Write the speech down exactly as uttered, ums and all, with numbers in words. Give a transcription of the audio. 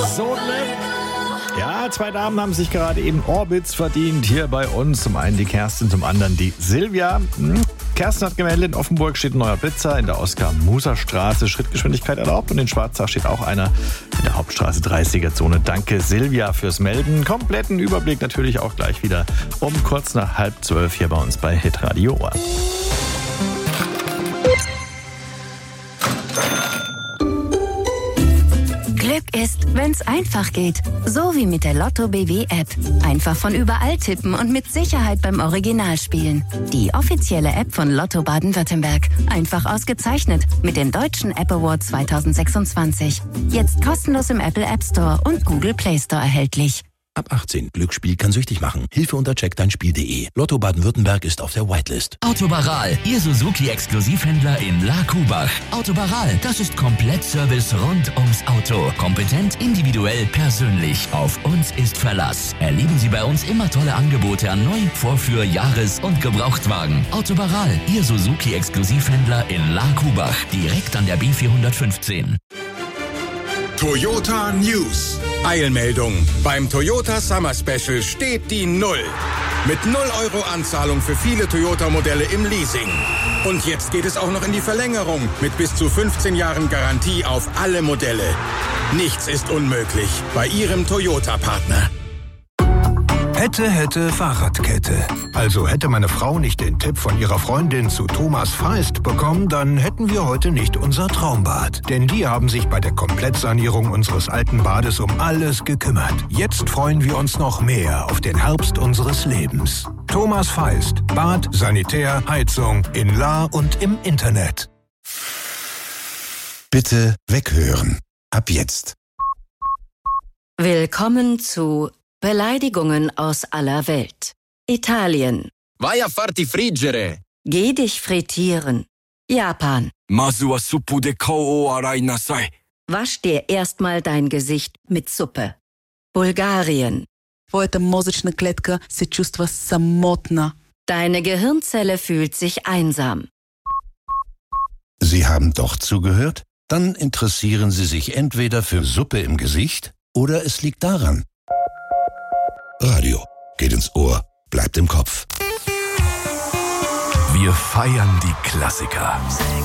So, ja, zwei Damen haben sich gerade eben Orbits verdient hier bei uns. Zum einen die Kerstin, zum anderen die Silvia. Hm. Kerstin hat gemeldet, in Offenburg steht ein neuer Blitzer, in der Oskar-Muser-Straße Schrittgeschwindigkeit erlaubt und in Schwarzach steht auch einer in der Hauptstraße dreißiger-Zone. Danke Silvia fürs Melden. Kompletten Überblick natürlich auch gleich wieder um kurz nach halb zwölf hier bei uns bei Hitradio Ohr. Glück ist, wenn's einfach geht. So wie mit der Lotto B W App. Einfach von überall tippen und mit Sicherheit beim Original spielen. Die offizielle App von Lotto Baden-Württemberg. Einfach ausgezeichnet mit dem Deutschen App Award zwanzig sechsundzwanzig. Jetzt kostenlos im Apple App Store und Google Play Store erhältlich. Ab achtzehn. Glücksspiel kann süchtig machen. Hilfe unter check dein Spiel punkt de. Lotto Baden-Württemberg ist auf der Whitelist. Autobaral, Ihr Suzuki-Exklusivhändler in La Kubach. Autobaral, das ist Komplettservice rund ums Auto. Kompetent, individuell, persönlich. Auf uns ist Verlass. Erleben Sie bei uns immer tolle Angebote an Neu-, Vorführ-, Jahres- und Gebrauchtwagen. Autobaral, Ihr Suzuki-Exklusivhändler in La Kubach. Direkt an der B vierhundertfünfzehn. Toyota News. Eilmeldung. Beim Toyota Summer Special steht die Null. Mit null Euro Anzahlung für viele Toyota-Modelle im Leasing. Und jetzt geht es auch noch in die Verlängerung mit bis zu fünfzehn Jahren Garantie auf alle Modelle. Nichts ist unmöglich bei Ihrem Toyota-Partner. Hätte, hätte, Fahrradkette. Also hätte meine Frau nicht den Tipp von ihrer Freundin zu Thomas Feist bekommen, dann hätten wir heute nicht unser Traumbad. Denn die haben sich bei der Komplettsanierung unseres alten Bades um alles gekümmert. Jetzt freuen wir uns noch mehr auf den Herbst unseres Lebens. Thomas Feist. Bad, Sanitär, Heizung in La und im Internet. Bitte weghören. Ab jetzt. Willkommen zu Beleidigungen aus aller Welt. Italien. Vai a farti friggere. Geh dich frittieren. Japan. Masu wa suppu de kou o arai nasai. Wasch dir erstmal dein Gesicht mit Suppe. Bulgarien. Твоята мозъчна клетка се чувства самотна. Deine Gehirnzelle fühlt sich einsam. Sie haben doch zugehört? Dann interessieren Sie sich entweder für Suppe im Gesicht oder es liegt daran. Radio geht ins Ohr, bleibt im Kopf. Wir feiern die Klassiker.